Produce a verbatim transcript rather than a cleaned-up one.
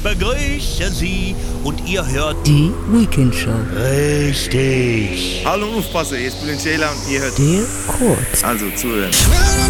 begrüße Sie und ihr hört Die Weekend Show. richtig. Hallo Aufpasser, hier ist Bülent Ceylan und ihr hört Der Kurz. also zuhören.